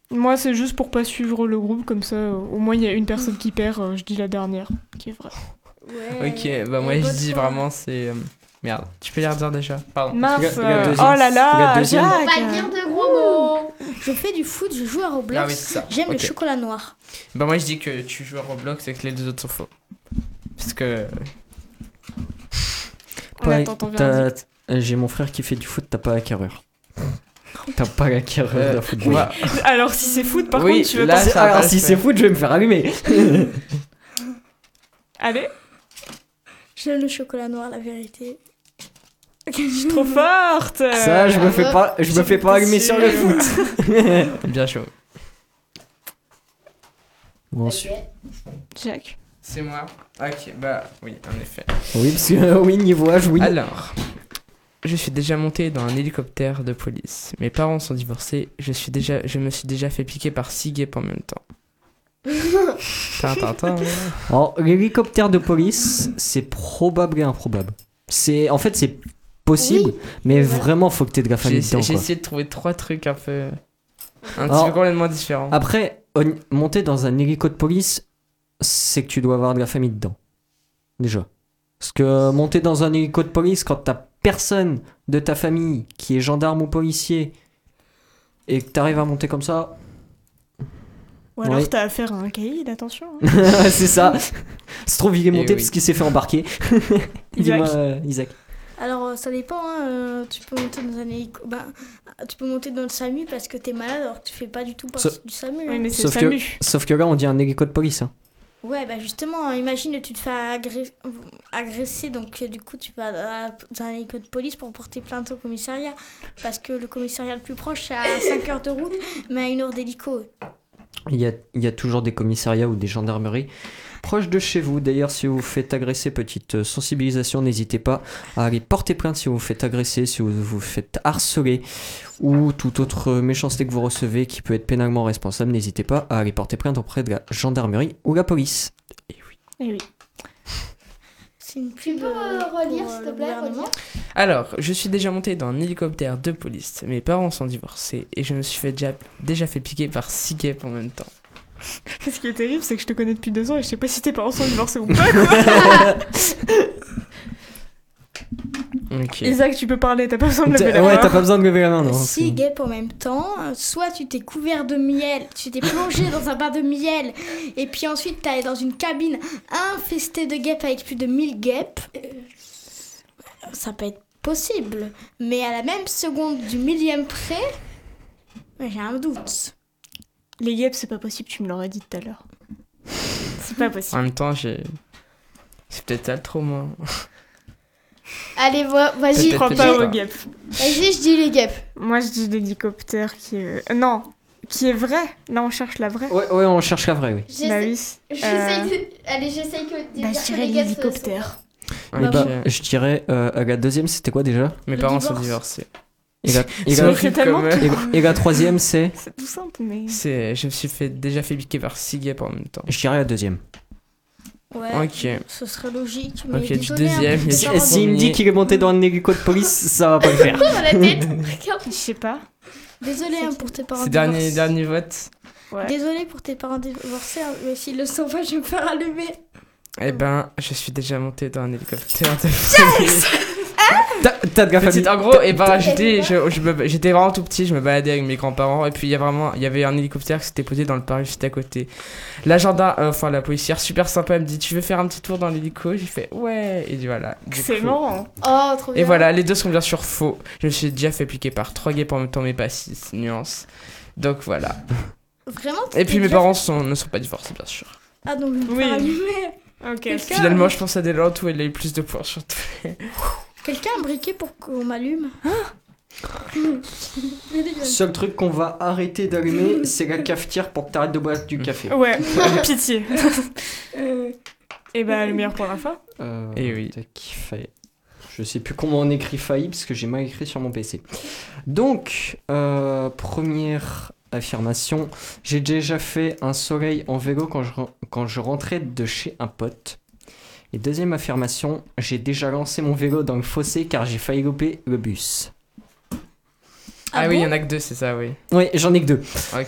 Moi, c'est juste pour pas suivre le groupe, comme ça, au moins il y a une personne qui perd, je dis la dernière, qui est vraie. Ouais. Ok, bah moi je dis vraiment c'est... Merde, tu peux les redire déjà. Pardon. Mince, Regarde oh là là, deuxième. Jacques. Pas dire de gros mots. Je fais du foot, je joue à Roblox. Ah oui, c'est ça. J'aime le Ok. chocolat noir. Bah moi je dis que tu joues à Roblox et que les deux autres sont faux. Parce que... On attend ton verdict. J'ai mon frère qui fait du foot, t'as pas la carrure. T'as pas la carrure de football. ouais. Alors si c'est foot, par Oui, contre, tu veux là, pas... ça va Alors pas si le c'est faire. foot, je vais me faire allumer. Allez, J'aime le chocolat noir, la vérité. je suis trop forte. Ça, je me fais pas allumer sur le foot. Bien chaud. Bon, Jacques. C'est moi. Ok, bah oui, en effet. oui, parce que oui, niveau âge, oui. Alors, je suis déjà monté dans un hélicoptère de police. Mes parents sont divorcés. Je me suis déjà fait piquer par 6 guêpes en même temps. Tintin. Alors, l'hélicoptère de police, c'est probable et improbable. En fait, c'est possible, mais vraiment, faut que t'aies de la famille dedans, J'ai quoi. essayé de trouver 3 trucs un petit Alors, peu complètement différents. Après, monter dans un hélico de police, c'est que tu dois avoir de la famille dedans. Déjà. Parce que monter dans un hélico de police, quand t'as personne de ta famille qui est gendarme ou policier, et que t'arrives à monter comme ça, Ou alors Oui. t'as affaire à un caïd, attention. c'est ça. Se trouve, il est monté oui. parce qu'il s'est fait embarquer. Dis-moi, Isaac. Alors, ça dépend, hein. Tu peux monter dans un hélico. Tu peux monter dans le SAMU parce que t'es malade, alors que tu fais pas du tout partie du SAMU. Oui, hein. mais c'est Sauf SAMU. Sauf que là, on dit un hélico de police. Hein. Ouais, bah justement, imagine, tu te fais agresser, donc du coup, tu vas dans un hélico de police pour porter plainte au commissariat. Parce que le commissariat le plus proche, c'est à 5 heures de route, mais à 1 heure d'hélico. Il y a toujours des commissariats ou des gendarmeries proches de chez vous. D'ailleurs, si vous vous faites agresser, petite sensibilisation, n'hésitez pas à aller porter plainte si vous vous faites agresser, si vous vous faites harceler ou toute autre méchanceté que vous recevez qui peut être pénalement responsable. N'hésitez pas à aller porter plainte auprès de la gendarmerie ou la police. Et oui. Eh oui. C'est une Tu pub peux relire, pour s'il te le plaît, gouvernement. relire. Alors, je suis déjà monté dans un hélicoptère de police. Mes parents sont divorcés et je me suis déjà fait piquer par 6 guêpes en même temps. Ce qui est terrible, c'est que je te connais depuis 2 ans et je sais pas si tes parents sont divorcés ou pas, quoi. Ok. Isaac, tu peux parler, t'as pas besoin de lever la Ouais, main. t'as pas besoin de lever la main, non. Si guêpes en même temps, soit tu t'es couvert de miel, tu t'es plongé dans un bain de miel, et puis ensuite t'es allé dans une cabine infestée de guêpes avec plus de 1000 guêpes. Ça peut être possible, mais à la même seconde du millième près, j'ai un doute. Les guêpes, c'est pas possible, tu me l'aurais dit tout à l'heure. C'est pas En possible. même temps, c'est peut-être ça le trauma. Allez, Je vas-y. crois peut-être pas pas. aux guêpes. Vas-y, je dis les guêpes. Moi, je dis l'hélicoptère qui est... non, qui est vrai. Là, on cherche la vraie. Ouais, on cherche la vraie, oui. Bah J'essaie oui. Allez, j'essaye que de Bah, dire je que dirais les guêpes, l'hélicoptère. Eh Ok. bah, je dirais, la deuxième, c'était quoi déjà? Mes Le parents sont divorce. divorcés. Et la, et C'est la- horrible tellement comme, et la troisième, c'est? C'est tout simple, mais... je me suis déjà fait piquer par 6 guêpes en même temps. Je dirais la deuxième. Ouais, Ok. ce serait logique, mais Ok, du désolé, deuxième, hein, il y a ça du- va. S'il me dit qu'il est monté dans un hélico de police, ça va pas le faire. Dans la tête. Regarde. Je sais pas. Désolé hein, pour tes parents C'est divorcés. dernier vote. Ouais. Désolé pour tes parents divorcés, hein, mais s'ils le sont pas, je vais me faire allumer. Eh ben, je suis déjà monté dans un hélicoptère de police. T'as de la famille. En gros, et ben, j'étais vraiment tout petit, je me baladais avec mes grands-parents, et puis il y avait un hélicoptère qui s'était posé dans le parc juste à côté. La policière super sympa, elle me dit: tu veux faire un petit tour dans l'hélico? J'ai fait ouais, et voilà. Du C'est coup- marrant. Oh, trop bien. Et voilà, les deux sont bien sûr faux. Je me suis déjà fait piquer par 3 guêpes en même temps, mais pas 6 nuances. Donc voilà. Vraiment Et puis t'es mes déjà- parents ne sont pas divorcés, bien sûr. Ah, donc je vais me Oui. faire allumer. Ok. Quelqu'un- Finalement, je pense à des lantes où elle a eu plus de points sur tous les... Quelqu'un a un briquet pour qu'on m'allume? Seul truc qu'on va arrêter d'allumer, c'est la cafetière pour que t'arrêtes de boire du café. Ouais, pitié. Et bah, le meilleur pour la fin. Eh oui. Je sais plus comment on écrit failli parce que j'ai mal écrit sur mon PC. Donc, première affirmation, j'ai déjà fait un soleil en vélo quand je rentrais de chez un pote. Et deuxième affirmation, j'ai déjà lancé mon vélo dans le fossé car j'ai failli louper le bus. Ah oui, il bon y en a que 2, c'est ça, oui. Oui, j'en ai que 2.